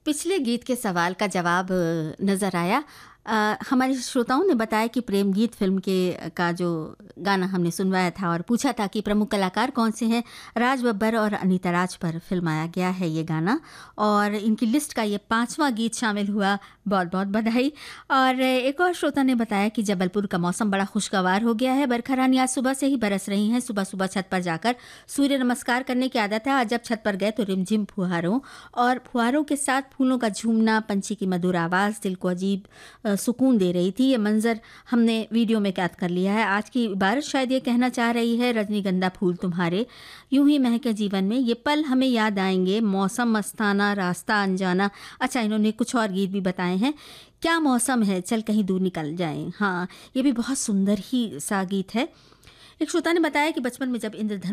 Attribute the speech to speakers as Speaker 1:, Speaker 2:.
Speaker 1: पिछले गीत के सवाल का जवाब नज़र आया। हमारे श्रोताओं ने बताया कि प्रेम गीत फ़िल्म का जो गाना हमने सुनवाया था और पूछा था कि प्रमुख कलाकार कौन से हैं। राज बब्बर और अनीता राज पर फिल्माया गया है ये गाना और इनकी लिस्ट का ये 5वां गीत शामिल हुआ। बहुत बहुत बधाई। और एक और श्रोता ने बताया कि जबलपुर का मौसम बड़ा खुशगवार हो गया है। बरखा रानी आज सुबह से ही बरस रही हैं। सुबह सुबह छत पर जाकर सूर्य नमस्कार करने की आदत है। आज जब छत पर गए तो रिमझिम फुहारों और फुहारों के साथ फूलों का झूमना, पंछी की मधुर आवाज़ दिल को अजीब सुकून दे रही थी। ये मंजर हमने वीडियो में कैद कर लिया है। आज की इबारत शायद ये कहना चाह रही है, रजनीगंधा फूल तुम्हारे यूं ही महके जीवन में, ये पल हमें याद आएंगे, मौसम मस्ताना, रास्ता अनजाना। अच्छा, इन्होंने कुछ और गीत भी बताए हैं। क्या मौसम है, चल कहीं दूर निकल जाएं। हाँ, ये भी बहुत सुंदर ही सा गीत है। एक श्रोता ने बताया कि बचपन में जब इंद्रधनुष